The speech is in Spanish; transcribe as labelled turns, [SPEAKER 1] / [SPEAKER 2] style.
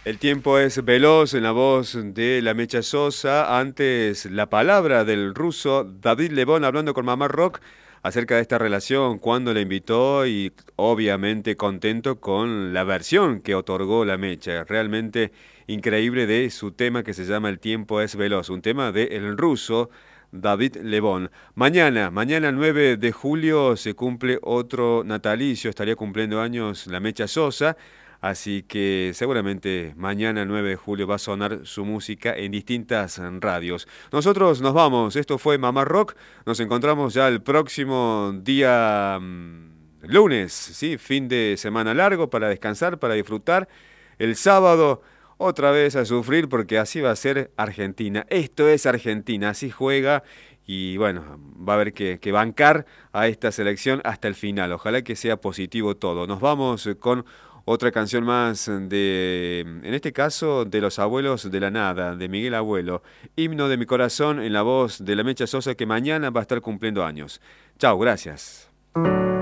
[SPEAKER 1] El tiempo es veloz en la voz de la Mecha Sosa. Antes, la palabra del ruso David Lebón hablando con Mamá Rock acerca de esta relación, cuando la invitó y obviamente contento con la versión que otorgó la Mecha. Realmente increíble de su tema que se llama El tiempo es veloz, un tema de el ruso David Lebón. Mañana 9 de julio se cumple otro natalicio, estaría cumpliendo años la Mecha Sosa. Así que seguramente mañana 9 de julio va a sonar su música en distintas radios. Nosotros nos vamos, esto fue Mamá Rock, nos encontramos ya el próximo día lunes, ¿sí? Fin de semana largo para descansar, para disfrutar. El sábado otra vez a sufrir porque así va a ser Argentina. Esto es Argentina, así juega y bueno, va a haber que bancar a esta selección hasta el final. Ojalá que sea positivo todo. Nos vamos con otra canción más en este caso, de Los Abuelos de la Nada, de Miguel Abuelo. Himno de mi corazón en la voz de la Mecha Sosa que mañana va a estar cumpliendo años. Chao, gracias.